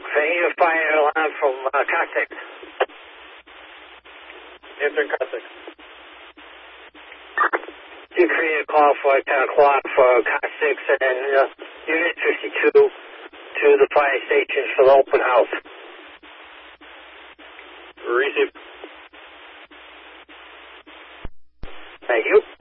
Fahina fire alarm from car 6. Answering car 6. You create a call for 10 o'clock for car 6 and unit 52 to the fire station for the open house. Receive. Thank you.